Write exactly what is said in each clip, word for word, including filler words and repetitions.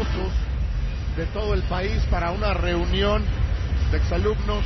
famosos de todo el país para una reunión de exalumnos.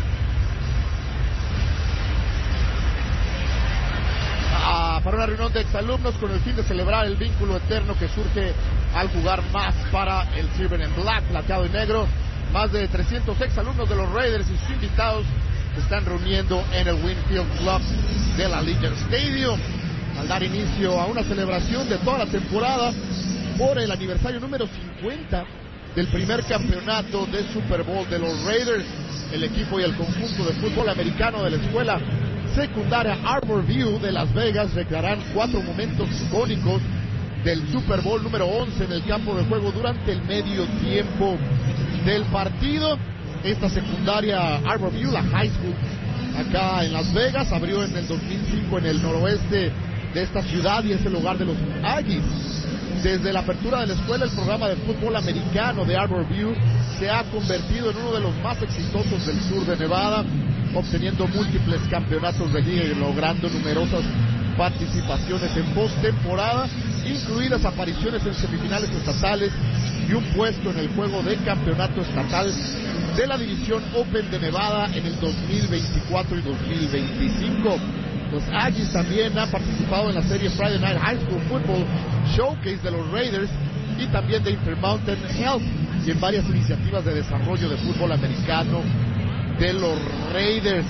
Ah, para una reunión de exalumnos con el fin de celebrar el vínculo eterno que surge al jugar más para el Silver and Black, plateado y negro. Más de trescientos exalumnos de los Raiders y sus invitados se están reuniendo en el Winfield Club de la Allegiant Stadium al dar inicio a una celebración de toda la temporada por el aniversario número cincuenta del primer campeonato de Super Bowl de los Raiders. El equipo y el conjunto de fútbol americano de la escuela secundaria Arbor View de Las Vegas recrearán cuatro momentos icónicos del Super Bowl número once en el campo de juego durante el medio tiempo del partido. Esta secundaria Arbor View, la high school acá en Las Vegas, abrió en el dos mil cinco en el noroeste de esta ciudad y es el hogar de los Aggies. Desde la apertura de la escuela, el programa de fútbol americano de Arbor View se ha convertido en uno de los más exitosos del sur de Nevada, obteniendo múltiples campeonatos de liga y logrando numerosas participaciones en postemporada, incluidas apariciones en semifinales estatales y un puesto en el juego de campeonato estatal de la división Open de Nevada en el dos mil veinticuatro y dos mil veinticinco. Los Aggies también han participado en la serie Friday Night High School Football Showcase de los Raiders y también de Intermountain Health y en varias iniciativas de desarrollo de fútbol americano de los Raiders.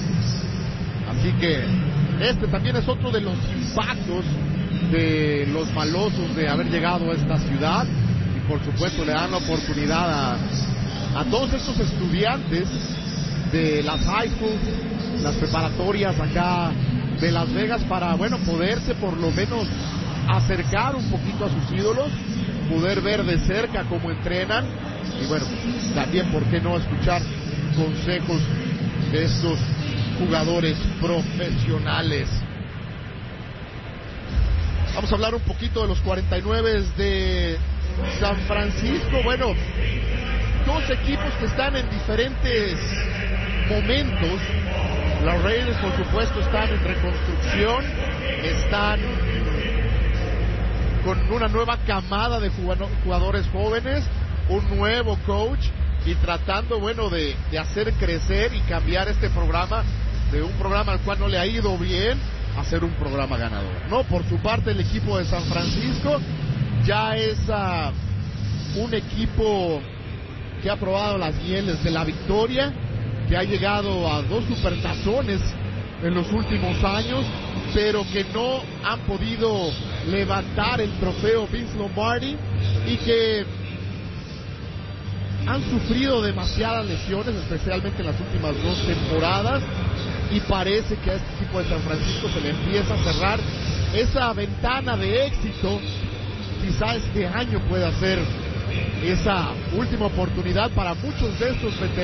Así que este también es otro de los impactos de los malosos de haber llegado a esta ciudad y por supuesto le dan la oportunidad a, a todos estos estudiantes de las high schools, las preparatorias acá de Las Vegas para, bueno, poderse por lo menos acercar un poquito a sus ídolos, poder ver de cerca cómo entrenan y bueno, también por qué no escuchar consejos de estos jugadores profesionales. Vamos a hablar un poquito de los cuarenta y nueve de San Francisco. Bueno, dos equipos que están en diferentes momentos. Los Raiders, por supuesto, están en reconstrucción, están con una nueva camada de jugadores jóvenes, un nuevo coach y tratando, bueno, de, de hacer crecer y cambiar este programa de un programa al cual no le ha ido bien a ser un programa ganador, ¿no? Por su parte, el equipo de San Francisco ya es uh, un equipo que ha probado las mieles de la victoria, que ha llegado a dos supertazones en los últimos años, pero que no han podido levantar el trofeo Vince Lombardi y que han sufrido demasiadas lesiones, especialmente en las últimas dos temporadas, y parece que a este equipo de San Francisco se le empieza a cerrar esa ventana de éxito. Quizá este año pueda ser esa última oportunidad para muchos de estos veteranos